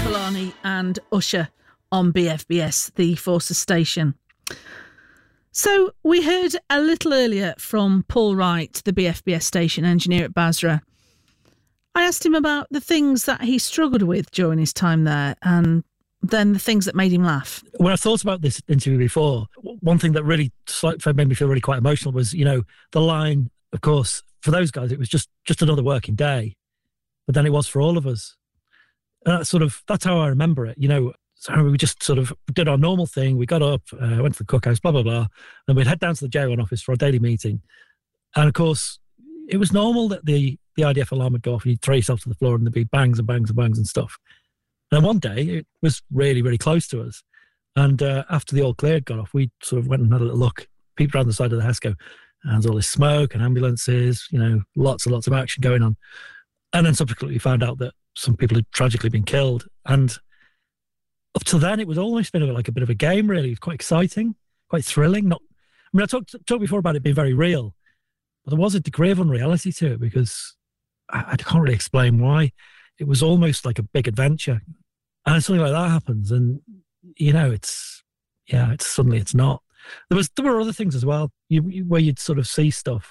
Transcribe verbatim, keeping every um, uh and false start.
Polani and Usher on B F B S, the Forces station. So we heard a little earlier from Paul Wright, the B F B S station engineer at Basra. I asked him about the things that he struggled with during his time there and then the things that made him laugh. When I thought about this interview before, one thing that really made me feel really quite emotional was, you know, the line, of course, for those guys, it was just, just another working day. But then it was for all of us. And that's sort of, that's how I remember it. You know, so we just sort of did our normal thing. We got up, uh, went to the cookhouse, blah, blah, blah. And we'd head down to the J one office for our daily meeting. And of course, it was normal that the, the I D F alarm would go off and you'd throw yourself to the floor and there'd be bangs and bangs and bangs and stuff. And then one day, it was really, really close to us. And uh, after the all clear had gone off, we sort of went and had a little look, peeped around the side of the house, go, and there's all this smoke and ambulances, you know, lots and lots of action going on. And then subsequently we found out that some people had tragically been killed. And up to then, it was almost been like a bit of a game, really. It was quite exciting, quite thrilling. Not, I mean, I talked, talked before about it being very real, but there was a degree of unreality to it because I, I can't really explain why. It was almost like a big adventure. And something like that happens. And, you know, it's, yeah, it's suddenly it's not. There was, there were other things as well you, you, where you'd sort of see stuff